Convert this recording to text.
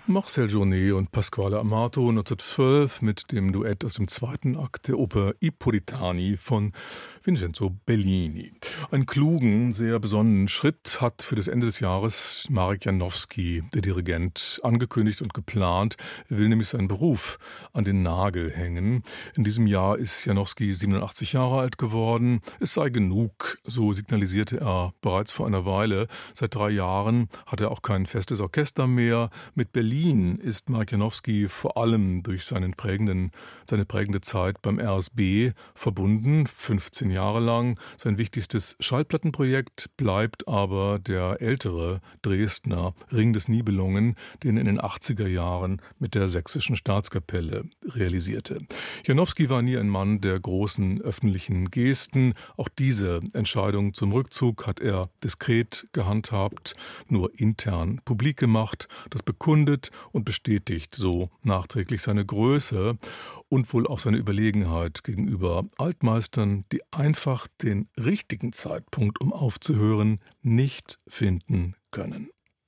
Marcel Journet und Pasquale Amato 1912 mit dem Duett aus dem zweiten Akt der Oper I Puritani von Vincenzo Bellini. Einen klugen, sehr besonnenen Schritt hat für das Ende des Jahres Marek Janowski, der Dirigent, angekündigt und geplant. Er will nämlich seinen Beruf an den Nagel hängen. In diesem Jahr ist Janowski 87 Jahre alt geworden. Es sei genug, so signalisierte er bereits vor einer Weile. Seit 3 Jahren hat er auch kein festes Orchester mehr. Mit Berlin ist Marek Janowski vor allem durch seine prägende Zeit beim RSB verbunden, 15 Jahre lang. Sein wichtigstes Schallplattenprojekt bleibt aber der ältere Dresdner Ring des Nibelungen, den er in den 80er Jahren mit der Sächsischen Staatskapelle realisierte. Janowski war nie ein Mann der großen öffentlichen Gesten. Auch diese Entscheidung zum Rückzug hat er diskret gehandhabt, nur intern publik gemacht, das bekundet und bestätigt so nachträglich seine Größe und wohl auch seine Überlegenheit gegenüber Altmeistern, die einfach den richtigen Zeitpunkt, um aufzuhören, nicht finden können.